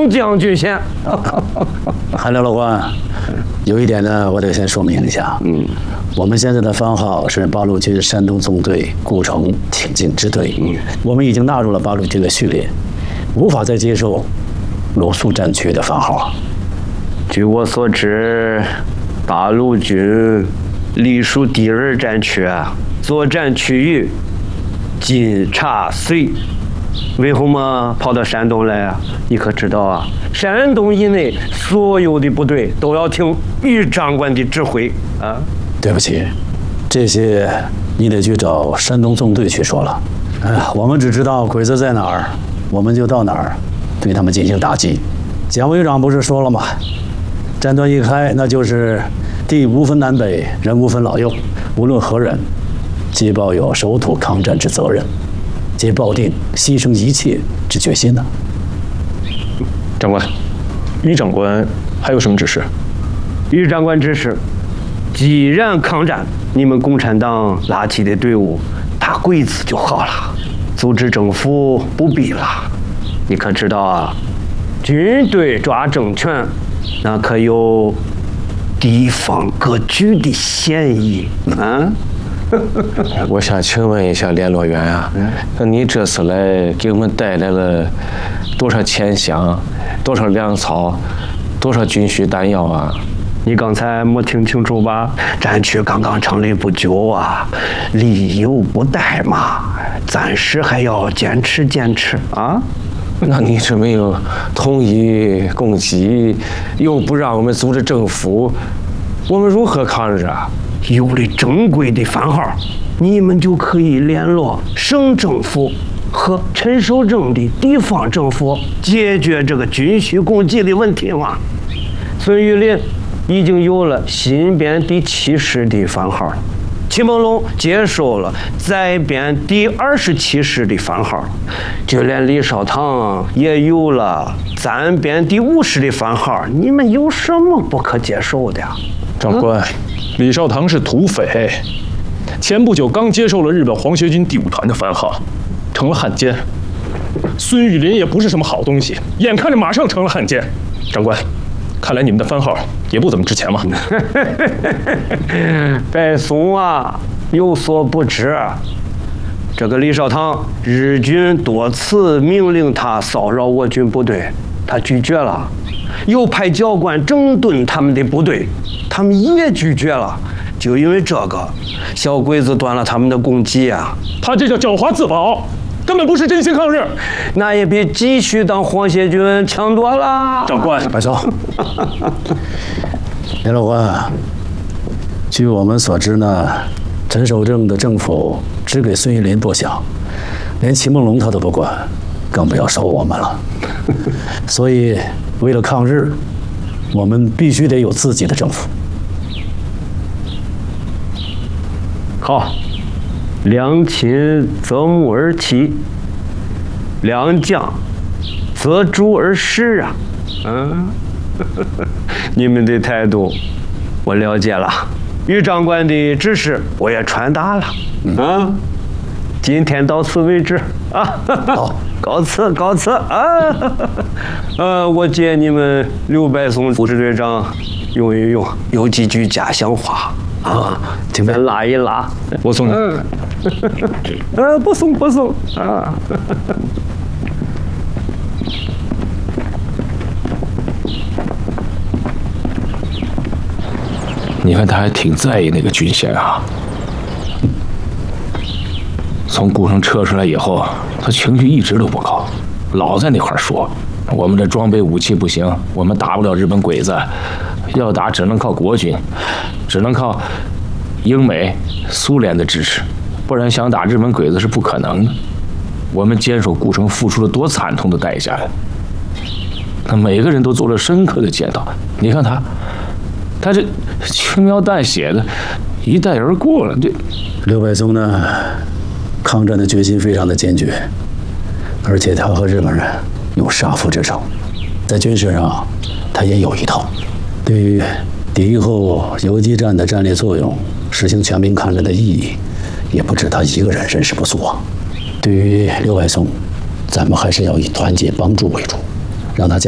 宋将军先。 韩辽老官，有一点呢，我得先说明一下。我们现在的番号是八路军山东纵队顾城挺进支队，我们已经纳入了八路军的序列，无法再接受罗素战区的番号。 据我所知，八路军隶属第2战区，作战区域金察绥。为什么跑到山东来啊？你可知道啊？山东以内所有的部队都要听于长官的指挥啊！ 对不起，这些你得去找山东纵队去说了。我们只知道鬼子在哪儿，我们就到哪儿，对他们进行打击。蒋委长不是说了吗？战端一开，那就是地无分南北，人无分老幼，无论何人，皆抱有守土抗战之责任，皆抱定牺牲一切之决心呢。 长官，于长官还有什么指示？ 于长官指示，既然抗战，你们共产党拉起的队伍打鬼子就好了，组织政府不必了。你可知道啊？军队抓政权，那可有地方割据的嫌疑啊！ 我想请问一下联络员啊，那你这次来给我们带来了多少钱饷、多少粮草、多少军需弹药啊？ 你刚才没听清楚吧？战区刚刚成立不久啊，力有不逮嘛，暂时还要坚持啊。 那你这没有统一供给，又不让我们组织政府，我们如何抗日啊？ 有了正规的番号，你们就可以联络省政府和陈守正的地方政府，解决这个军需供给的问题嘛。孙玉林已经有了新编第7师的番号了，秦梦龙接受了再编第27师的番号，就连李少棠也有了暂编第5师的番号。你们有什么不可接受的呀？ 长官，李少棠是土匪，前不久刚接受了日本皇协军第5团的番号，成了汉奸。孙玉林也不是什么好东西，眼看着马上成了汉奸。长官，看来你们的番号也不怎么值钱嘛。 白松啊，有所不知，这个李少棠，日军多次命令他骚扰我军部队，他拒绝了；又派教官整顿他们的部队，他们也拒绝了。就因为这个，小鬼子端了他们的供给啊！ 他这叫狡猾自保，根本不是真心抗日。 那也比继续当皇协军强多了。 长官， 白松，联络官，据我们所知呢，陈守正的政府只给孙玉林拨饷，连秦梦龙他都不管，更不要说我们了。所以，为了抗日，我们必须得有自己的政府。 好，良禽择木而栖，良将择主而事啊！你们的态度我了解了，于长官的指示我也传达了。今天到此为止啊！ 好， 告辞啊！我借你们刘白松副支队长用一用，有几句家乡话啊， 请便拉一拉。 我送你。 不送啊！ 你看他还挺在意那个军衔啊。从顾城撤出来以后，他情绪一直都不高，老在那块说我们的装备武器不行，我们打不了日本鬼子，要打只能靠国军，只能靠英美苏联的支持，不然想打日本鬼子是不可能的。我们坚守顾城付出了多惨痛的代价呀！他每个人都做了深刻的检讨。你看他这轻描淡写的一带而过了。这刘白松呢，抗战的决心非常的坚决，而且他和日本人有杀父之仇，在军事上他也有一套。对于敌后游击战的战略作用，实行全民抗战的意义，也不止他一个人认识不足啊。对于刘白松，咱们还是要以团结帮助为主，让他